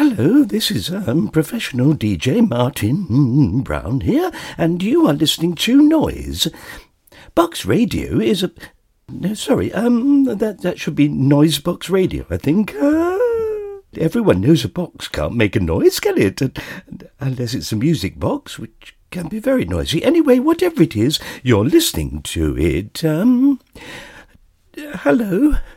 Hello, this is professional DJ Martin Brown here, and you are listening to Noise. Box Radio is a... No, sorry, that should be Noise Box Radio, I think. Everyone knows a box can't make a noise, can it? Unless it's a music box, which can be very noisy. Anyway, whatever it is, you're listening to it. Hello?